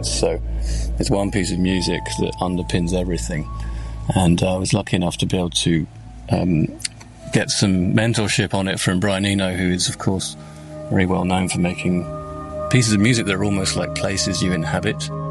things. So it's one piece of music that underpins everything. And I was lucky enough to be able to get some mentorship on it from Brian Eno, who is, of course, very well known for making pieces of music that are almost like places you inhabit.